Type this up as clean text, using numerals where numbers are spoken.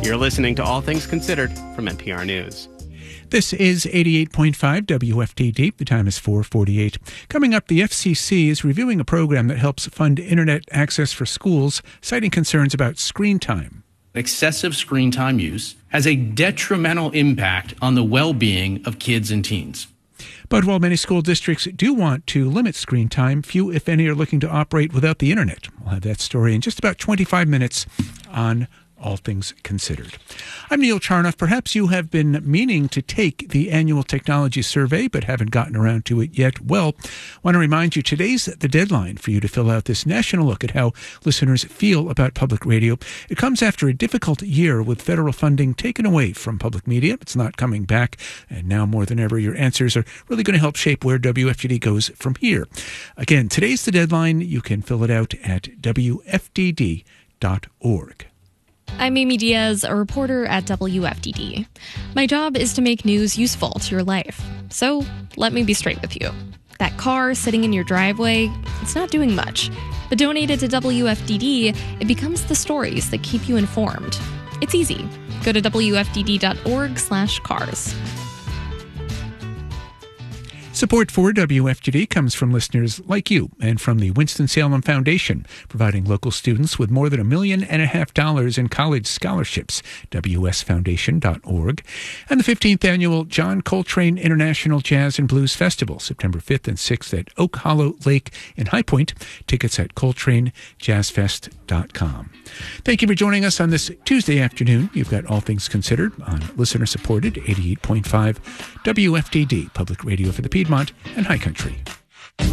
You're listening to All Things Considered from NPR News. This is 88.5 WFTD. The time is 4:48. Coming up, the FCC is reviewing a program that helps fund internet access for schools, citing concerns about screen time. Excessive screen time use has a detrimental impact on the well-being of kids and teens. But while many school districts do want to limit screen time, few, if any, are looking to operate without the internet. We'll have that story in just about 25 minutes on All Things Considered. I'm Neil Charnoff. Perhaps you have been meaning to take the annual technology survey but haven't gotten around to it yet. Well, I want to remind you, today's the deadline for you to fill out this national look at how listeners feel about public radio. It comes after a difficult year with federal funding taken away from public media. It's not coming back, and now more than ever, your answers are really going to help shape where WFTD goes from here. Again, today's the deadline. You can fill it out at WFTD.org. I'm Amy Diaz, a reporter at WFTD. My job is to make news useful to your life. So let me be straight with you. That car sitting in your driveway, it's not doing much. But donated to WFTD, it becomes the stories that keep you informed. It's easy. Go to WFTD.org/cars. Support for WFTD comes from listeners like you and from the Winston-Salem Foundation, providing local students with more than $1.5 million in college scholarships, WSFoundation.org, and the 15th Annual John Coltrane International Jazz and Blues Festival, September 5th and 6th at Oak Hollow Lake in High Point. Tickets at ColtraneJazzFest.com. Thank you for joining us on this Tuesday afternoon. You've got All Things Considered on listener-supported 88.5 WFTD, Public Radio for the Piedmont and High Country.